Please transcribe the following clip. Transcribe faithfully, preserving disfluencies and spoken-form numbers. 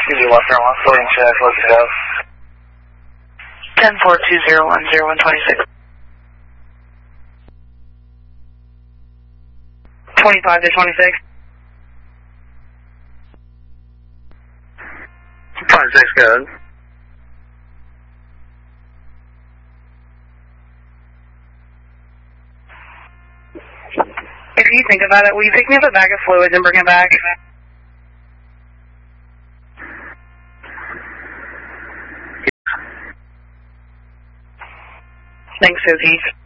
two zero one zero one, floating check, what's it up? ten four two zero one zero one twenty-six. twenty-five to twenty-six. twenty-six, good. If you think about it, will you pick me up a bag of fluids and bring it back? Thanks, Susie.